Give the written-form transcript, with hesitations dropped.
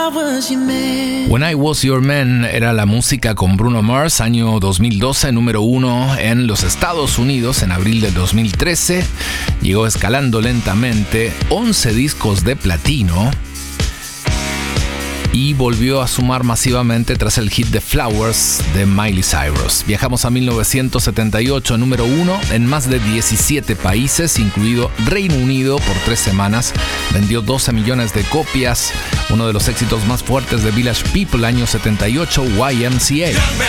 When I Was Your Man era la música con Bruno Mars, año 2012, número 1 en los Estados Unidos en abril del 2013. Llegó escalando lentamente 11 discos de platino y volvió a sumar masivamente tras el hit The Flowers de Miley Cyrus. Viajamos a 1978, número 1 en más de 17 países, incluido Reino Unido, por 3 semanas. Vendió 12 millones de copias. Uno de los éxitos más fuertes de Village People, año 78, YMCA.